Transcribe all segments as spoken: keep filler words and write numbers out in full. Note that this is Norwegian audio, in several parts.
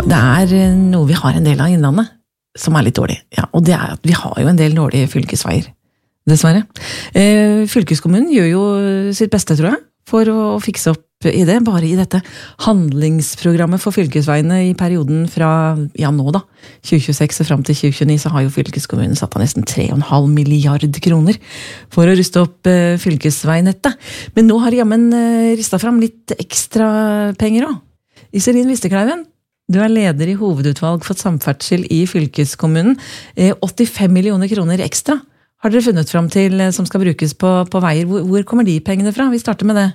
det er noe vi har en del av innlandet, som er litt dårlig. Ja, og det er at vi har jo en del dårlige fylkesveier, dessverre. Eh, fylkeskommunen gjør jo sitt beste, tror jeg, for å fikse opp i det, bare i dette handlingsprogrammet for fylkesveiene i perioden fra, ja nå da, tjue tjueseks og frem til tjue tjueni, så har jo fylkeskommunen satt av nesten tre komma fem milliard kroner for å ruste opp eh, fylkesveinettet. Men nå har jammen eh, ristet fram litt ekstra penger også. Iselin Vistekleiven, du er leder i hovedutvalg for samferdsel i fylkeskommunen. Eh, åttifem millioner kroner ekstra har dere funnet fram til eh, som skal brukes på, på veier. Hvor, hvor kommer de pengene fra? Vi starter med det.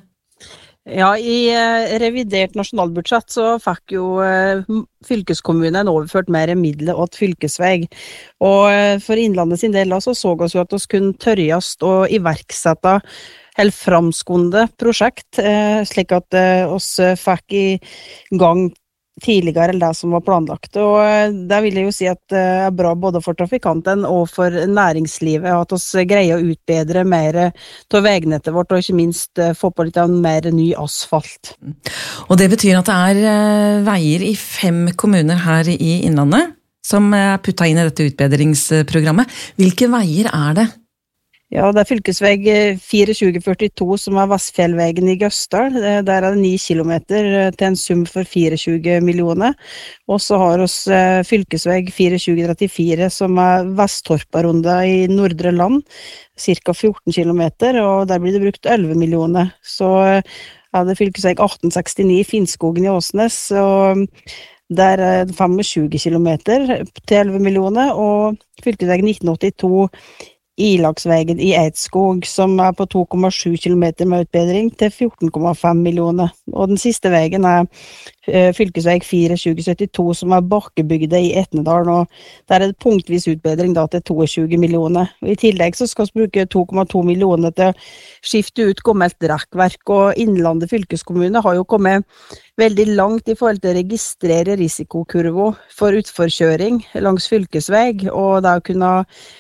Ja, i eh, revidert nasjonalbudsjett så fikk jo eh, fylkeskommunen overført mer midler åt fylkesvei. Og eh, for Innlandet sin del da, så så oss jo at oss kunne tørjast og iverksette helt framskunde prosjekt, eh, slik at eh, oss fikk i gang tidligere enn det som var planlagt. Og eh, det vil jeg jo si at det er bra både for trafikanten og for næringslivet, at oss greier å utbedre mer til vegnettet vårt, og ikke minst eh, få på litt mer ny asfalt. Og det betyr at det er eh, veier i fem kommuner her i Innlandet som er puttet inn i dette utbedringsprogrammet. Hvilke veier er det? Ja, det er fylkesvei fire tjue førtito som er Vestfjellvegen i Gøsdal. Der er det ni kilometer til en sum for tjue millioner. Og så har oss fylkesvei fire tjue trettifire som er Vesttorparunda i Nordre Land, cirka fjorten kilometer, og der blir det brukt elleve millioner. Så er det fylkesvei atten sekstini Finnskogen i Åsnes, og der er det tjuefem kilometer til elleve millioner, og fylkesvei nitten åttito Ilagsvegen i Eidskog, som er på to komma sju kilometer med utbedring til fjorten komma fem millioner. Og den siste vegen er uh, fylkesvei fire tjue syttito, som er Bakkebygda i Etnedal, og der er det punktvis utbedring da til tjueto millioner. Og i tillegg så skal vi bruke to komma to millioner til å skifte ut gammelt rekkverk, og Innlandet fylkeskommune har jo kommet veldig langt i forhold til å registrere risikokurvo for utforkjøring langs fylkesvei, og det å kunne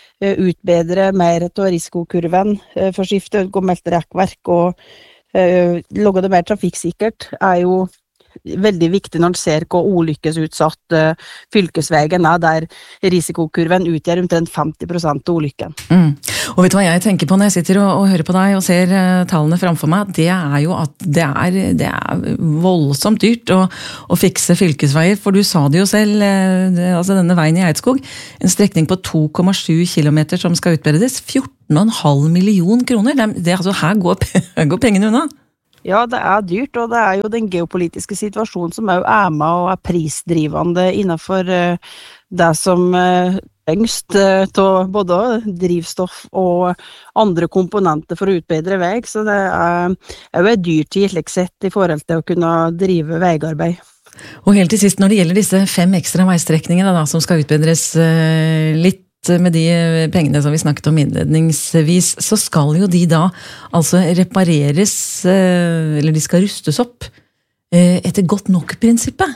utbedre mer av risikokurven, for skifte ut gammelt rekkverk og uh, lage det mer trafikksikkert, er jo veldig viktig når man ser hvor ulykkesutsatt uh, fylkesveien er, der risikokurven utgjør omtrent femti prosent av ulykken. Mm. Og vet du hva jeg tenker på når jeg sitter og, og hører på deg og ser uh, tallene framfor meg? Det er jo at det er, det er voldsomt dyrt å, å fikse fylkesveier, for du sa det jo selv, uh, det, altså denne veien i Eidskog, en strekning på to komma sju kilometer som skal utbedres, fjorten komma fem million kroner. Det, det, altså, her, går, her går pengene unna. Ja, det er dyrt, og det er jo den geopolitiske situasjonen som er, er med og er prisdrivende innenfor uh, det som uh, engst uh, til både drivstoff og andre komponenter for å utbedre vei, så det er, er jo dyrtid slik sett i forhold til å kunne drive veiarbeid. Og helt til sist, når det gjelder disse fem ekstra veistrekningene da, som skal utbedres uh, litt med de pengene som vi snakket om innledningsvis, så skal jo de da altså repareres, eller de skal rustes opp etter godt nok-prinsippet.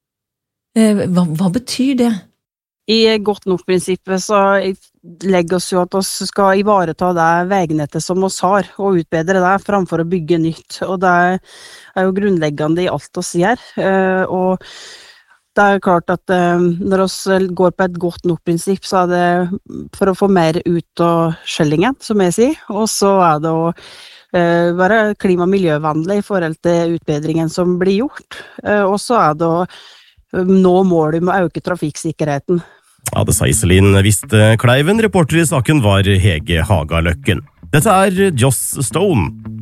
Hva, hva betyr det? I godt nok-prinsippet så legger oss jo at oss skal ivareta det vegnettet som oss har, og utbedre det framfor å bygge nytt. Og det er jo grunnleggende i alt oss gjør, og det er klart at eh, når vi går på et godt nok prinsipp, så er det for å få mer ut av skjellingen, som jeg sier, og så er det å eh, være klima- og miljøvennlig i forhold til utbedringen som blir gjort, eh, og så er det å nå målet med å øke trafikksikkerheten. Ja, det sa Iselin Vistekleiven. Reporter i saken var Hege Hagaløkken. Dette er Joss Stone.